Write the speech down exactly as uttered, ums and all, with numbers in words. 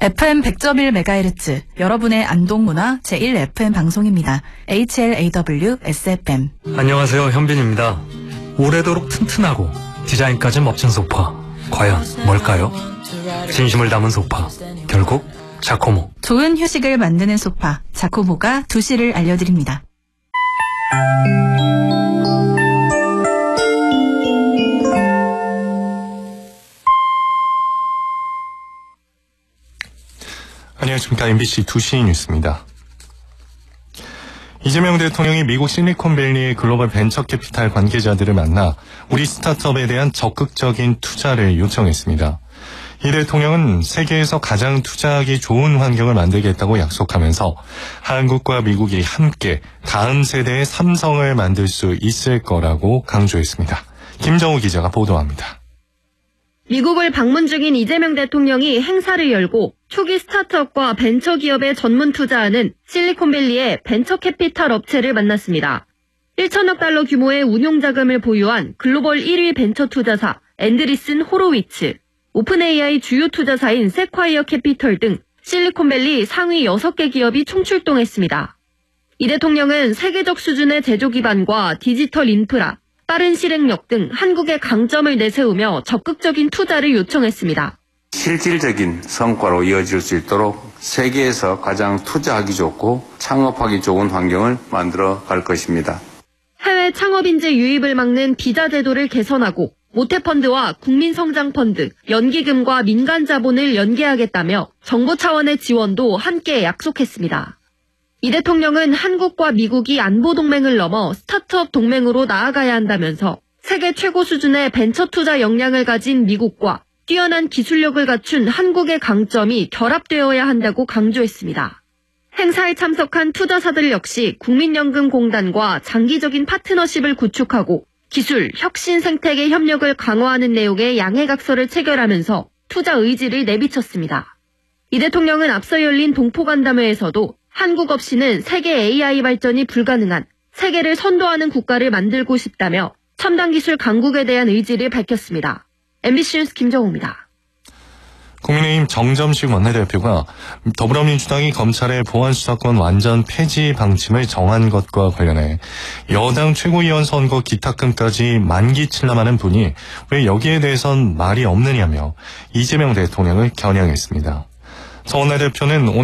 에프엠 백 점 일 메가헤르츠 여러분의 안동문화 제일 에프엠 방송입니다. 에이치엘에이더블유 에스에프엠. 안녕하세요, 현빈입니다. 오래도록 튼튼하고 디자인까지 멋진 소파, 과연 뭘까요? 진심을 담은 소파, 결국 자코모. 좋은 휴식을 만드는 소파 자코모가 두시를 알려드립니다. 안녕하십니까. 엠비씨 두 시 뉴스입니다. 이재명 대통령이 미국 실리콘밸리의 글로벌 벤처캐피탈 관계자들을 만나 우리 스타트업에 대한 적극적인 투자를 요청했습니다. 이 대통령은 세계에서 가장 투자하기 좋은 환경을 만들겠다고 약속하면서 한국과 미국이 함께 다음 세대의 삼성을 만들 수 있을 거라고 강조했습니다. 김정우 기자가 보도합니다. 미국을 방문 중인 이재명 대통령이 행사를 열고 초기 스타트업과 벤처기업에 전문 투자하는 실리콘밸리의 벤처캐피탈 업체를 만났습니다. 천억 달러 규모의 운용자금을 보유한 글로벌 일 위 벤처 투자사 앤드리슨 호로위츠, 오픈에이아이 주요 투자사인 세콰이어 캐피털 등 실리콘밸리 상위 여섯 개 기업이 총출동했습니다. 이 대통령은 세계적 수준의 제조 기반과 디지털 인프라, 빠른 실행력 등 한국의 강점을 내세우며 적극적인 투자를 요청했습니다. 실질적인 성과로 이어질 수 있도록 세계에서 가장 투자하기 좋고 창업하기 좋은 환경을 만들어 갈 것입니다. 해외 창업인재 유입을 막는 비자 제도를 개선하고 모태펀드와 국민성장펀드, 연기금과 민간 자본을 연계하겠다며 정부 차원의 지원도 함께 약속했습니다. 이 대통령은 한국과 미국이 안보 동맹을 넘어 스타트업 동맹으로 나아가야 한다면서 세계 최고 수준의 벤처 투자 역량을 가진 미국과 뛰어난 기술력을 갖춘 한국의 강점이 결합되어야 한다고 강조했습니다. 행사에 참석한 투자사들 역시 국민연금공단과 장기적인 파트너십을 구축하고 기술, 혁신 생태계 협력을 강화하는 내용의 양해각서를 체결하면서 투자 의지를 내비쳤습니다. 이 대통령은 앞서 열린 동포간담회에서도 한국 없이는 세계 에이아이 발전이 불가능한 세계를 선도하는 국가를 만들고 싶다며 첨단 기술 강국에 대한 의지를 밝혔습니다. 엠비씨 뉴스 김정우입니다. 국민의힘 정점식 원내대표가 더불어민주당이 검찰의 보안수사권 완전 폐지 방침을 정한 것과 관련해 여당 최고위원 선거 기탁금까지 만기 칠남하는 분이 왜 여기에 대해선 말이 없느냐며 이재명 대통령을 겨냥했습니다. 서 원내대표는